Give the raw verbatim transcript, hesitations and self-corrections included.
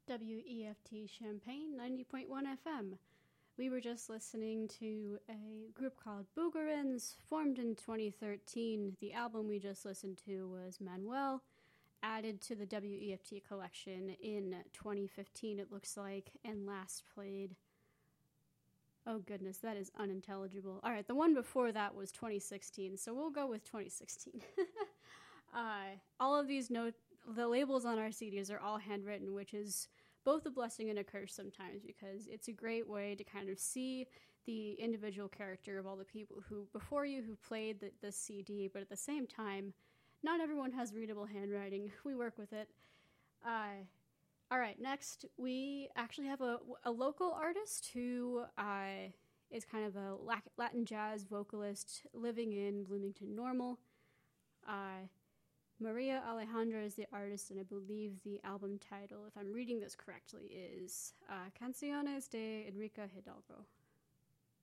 W E F T Champaign ninety point one F M. We were just listening to a group called Boogerins, formed in twenty thirteen. The album we just listened to was Manuel, added to the W E F T collection in twenty fifteen, it looks like, and last played... Oh goodness, that is unintelligible. All right, the one before that was twenty sixteen, so we'll go with twenty sixteen. uh, all of these note, the labels on our C Ds are all handwritten, which is both a blessing and a curse sometimes, because it's a great way to kind of see the individual character of all the people who before you who played the, the C D, but at the same time, not everyone has readable handwriting. We work with it. Uh, all right, next we actually have a, a local artist who uh, is kind of a Latin jazz vocalist living in Bloomington Normal. Uh, Maria Alejandra is the artist, and I believe the album title, if I'm reading this correctly, is uh, Canciones de Enrique Hidalgo.